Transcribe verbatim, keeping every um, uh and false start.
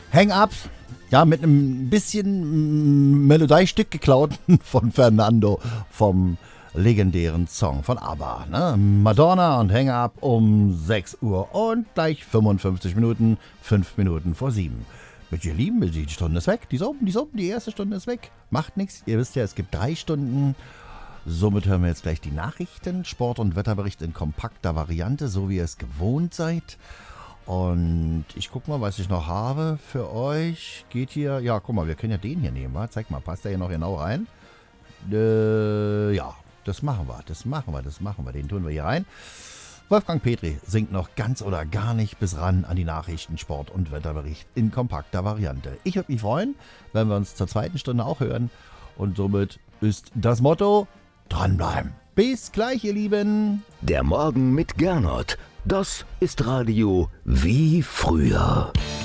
Hang Up, ja, mit einem bisschen Melodiestück geklaut von Fernando vom legendären Song von ABBA. Ne? Madonna und Hang Up um sechs Uhr und gleich fünfundfünfzig Minuten, fünf Minuten vor sieben. Mit ihr Lieben, die Stunde ist weg, die ist oben, die ist oben, die erste Stunde ist weg. Macht nichts, ihr wisst ja, es gibt drei Stunden. Somit hören wir jetzt gleich die Nachrichten, Sport- und Wetterbericht in kompakter Variante, so wie ihr es gewohnt seid. Und ich guck mal, was ich noch habe für euch. Geht hier, ja, guck mal, wir können ja den hier nehmen, wa? Zeig mal, passt der hier noch genau rein? Äh, ja, das machen wir, das machen wir, das machen wir, den tun wir hier rein. Wolfgang Petri singt noch ganz oder gar nicht bis ran an die Nachrichten, Sport- und Wetterbericht in kompakter Variante. Ich würde mich freuen, wenn wir uns zur zweiten Stunde auch hören. Und somit ist das Motto, dranbleiben. Bis gleich, ihr Lieben. Der Morgen mit Gernot. Das ist Radio wie früher.